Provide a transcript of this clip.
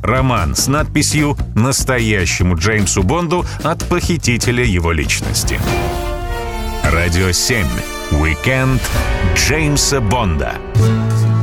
Роман с надписью «Настоящему Джеймсу Бонду от похитителя его личности». Радио 7. Уикенд Джеймса Бонда.